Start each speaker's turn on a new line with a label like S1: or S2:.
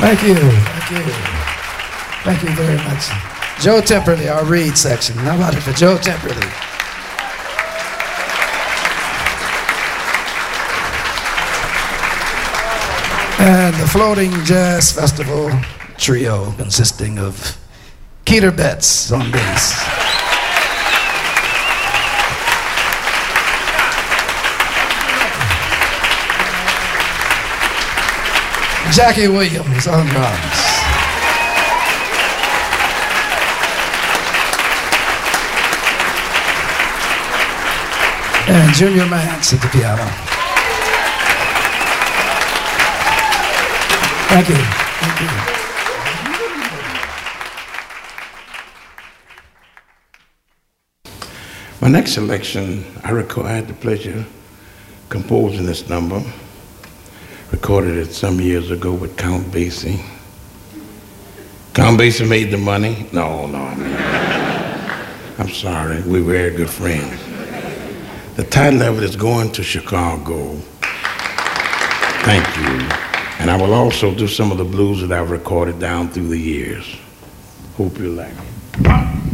S1: Thank you. Thank you. Thank you very much. Joe Temperley, our reed section. How about it for Joe Temperley? And the Floating Jazz Festival trio consisting of Keter Betts on bass. Jackie Williams on drums. And Junior Mance at the piano. Thank you. Thank you.
S2: My next selection, I had the pleasure of composing this number. Recorded it some years ago with Count Basie. Count Basie made the money? No, I'm sorry. We were very good friends. The title of it is Going to Chicago. Thank you. And I will also do some of the blues that I've recorded down through the years. Hope you like it.